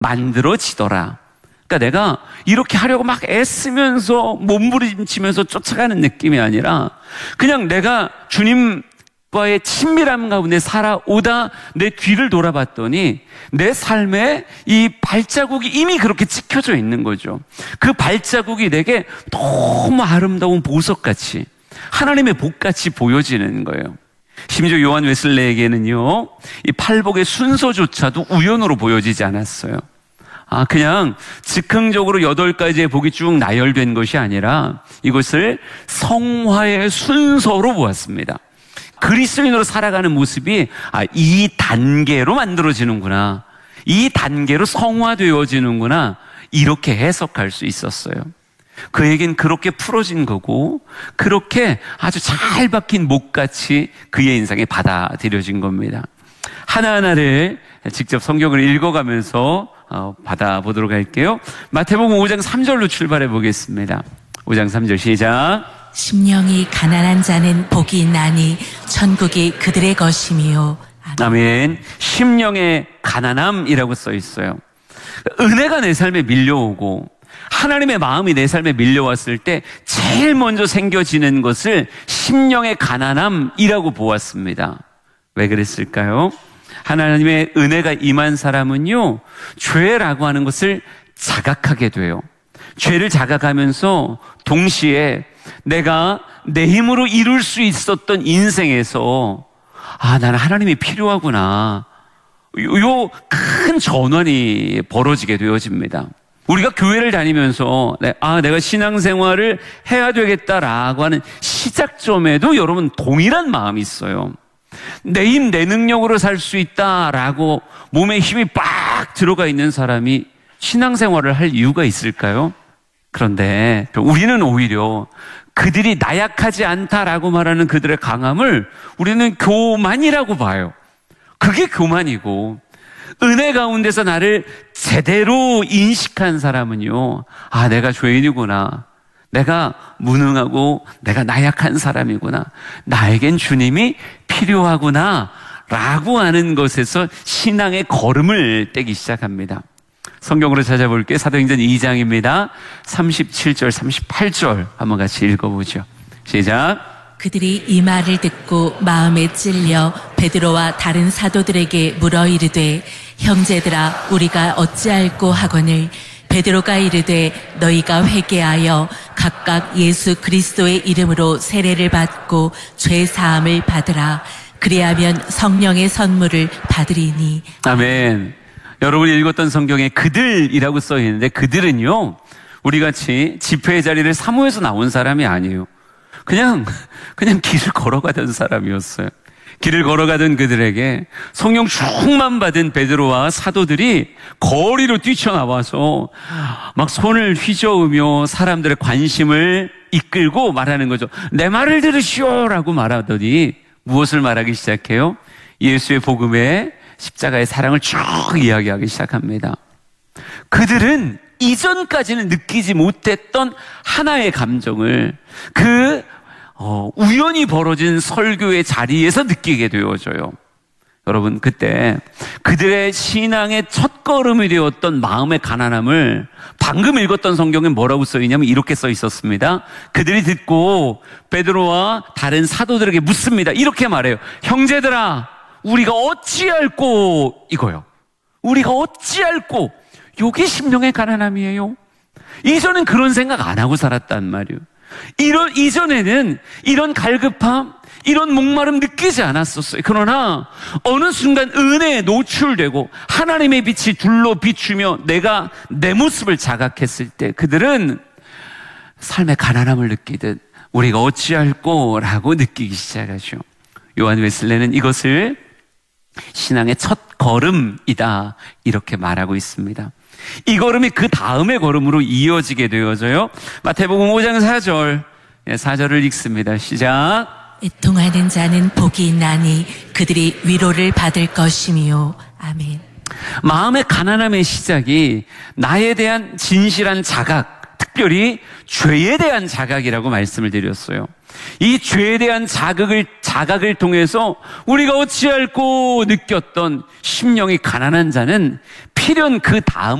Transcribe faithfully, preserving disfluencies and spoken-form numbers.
만들어지더라. 그러니까 내가 이렇게 하려고 막 애쓰면서 몸부림치면서 쫓아가는 느낌이 아니라 그냥 내가 주님과의 친밀함 가운데 살아오다 내 뒤를 돌아봤더니 내 삶에 이 발자국이 이미 그렇게 찍혀져 있는 거죠. 그 발자국이 내게 너무 아름다운 보석같이, 하나님의 복같이 보여지는 거예요. 심지어 요한 웨슬레에게는요, 이 팔복의 순서조차도 우연으로 보여지지 않았어요. 아, 그냥 즉흥적으로 여덟 가지의 복이 쭉 나열된 것이 아니라 이것을 성화의 순서로 보았습니다. 그리스도인으로 살아가는 모습이 아, 이 단계로 만들어지는구나, 이 단계로 성화되어지는구나, 이렇게 해석할 수 있었어요. 그에겐 그렇게 풀어진 거고 그렇게 아주 잘 박힌 목같이 그의 인생에 받아들여진 겁니다. 하나하나를 직접 성경을 읽어가면서 어, 받아보도록 할게요. 마태복음 오 장 삼 절로 출발해 보겠습니다. 오 장 삼 절 시작. 심령이 가난한 자는 복이 있나니 천국이 그들의 것이미요. 아멘. 아멘. 심령의 가난함이라고 써 있어요. 은혜가 내 삶에 밀려오고 하나님의 마음이 내 삶에 밀려왔을 때 제일 먼저 생겨지는 것을 심령의 가난함이라고 보았습니다. 왜 그랬을까요? 하나님의 은혜가 임한 사람은요, 죄라고 하는 것을 자각하게 돼요. 죄를 자각하면서 동시에 내가 내 힘으로 이룰 수 있었던 인생에서 아, 나는 하나님이 필요하구나, 요 큰 전환이 벌어지게 되어집니다. 우리가 교회를 다니면서 아, 내가 신앙생활을 해야 되겠다라고 하는 시작점에도 여러분 동일한 마음이 있어요. 내 힘, 내 능력으로 살 수 있다라고 몸에 힘이 빡 들어가 있는 사람이 신앙생활을 할 이유가 있을까요? 그런데 우리는 오히려 그들이 나약하지 않다라고 말하는 그들의 강함을 우리는 교만이라고 봐요. 그게 교만이고, 은혜 가운데서 나를 제대로 인식한 사람은요, 아, 내가 죄인이구나, 내가 무능하고 내가 나약한 사람이구나, 나에겐 주님이 필요하구나 라고 하는 것에서 신앙의 걸음을 떼기 시작합니다. 성경으로 찾아볼게요. 사도행전 이 장입니다. 삼십칠 절 삼십팔 절 한번 같이 읽어보죠. 시작. 그들이 이 말을 듣고 마음에 찔려 베드로와 다른 사도들에게 물어 이르되 형제들아 우리가 어찌할꼬 하거늘 베드로가 이르되 너희가 회개하여 각각 예수 그리스도의 이름으로 세례를 받고 죄 사함을 받으라. 그리하면 성령의 선물을 받으리니. 아멘. 여러분이 읽었던 성경에 그들이라고 써 있는데 그들은요, 우리같이 집회의 자리를 사모해서 나온 사람이 아니에요. 그냥 그냥 길을 걸어가던 사람이었어요. 길을 걸어가던 그들에게 성령 충만 받은 베드로와 사도들이 거리로 뛰쳐나와서 막 손을 휘저으며 사람들의 관심을 이끌고 말하는 거죠. 내 말을 들으시오라고 말하더니 무엇을 말하기 시작해요? 예수의 복음에 십자가의 사랑을 쭉 이야기하기 시작합니다. 그들은 이전까지는 느끼지 못했던 하나의 감정을 그 어, 우연히 벌어진 설교의 자리에서 느끼게 되어져요. 여러분, 그때 그들의 신앙의 첫걸음이 되었던 마음의 가난함을 방금 읽었던 성경에 뭐라고 써 있냐면 이렇게 써 있었습니다. 그들이 듣고 베드로와 다른 사도들에게 묻습니다. 이렇게 말해요. 형제들아, 우리가 어찌할꼬, 이거요. 우리가 어찌할꼬. 요게 심령의 가난함이에요. 이전엔 그런 생각 안 하고 살았단 말이에요. 이런, 이전에는 이런 갈급함, 이런 목마름 느끼지 않았었어요. 그러나 어느 순간 은혜에 노출되고 하나님의 빛이 둘러 비추며 내가 내 모습을 자각했을 때 그들은 삶의 가난함을 느끼듯 우리가 어찌할꼬라고 느끼기 시작하죠. 요한 웨슬레는 이것을 신앙의 첫 걸음이다 이렇게 말하고 있습니다. 이 걸음이 그 다음의 걸음으로 이어지게 되어져요. 마태복음 오 장 사 절, 사 절을 읽습니다. 시작. 애통하는 자는 복이 있나니 그들이 위로를 받을 것이미요. 아멘. 마음의 가난함의 시작이 나에 대한 진실한 자각, 특별히 죄에 대한 자각이라고 말씀을 드렸어요. 이 죄에 대한 자극을, 자각을 통해서 우리가 어찌할꼬 느꼈던 심령이 가난한 자는 필연 그 다음